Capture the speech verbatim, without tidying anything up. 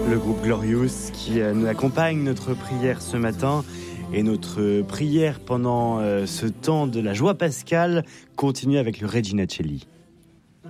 Le groupe Glorious qui nous accompagne notre prière ce matin. Et notre prière pendant ce temps de la joie pascale continue avec le Regina Coeli.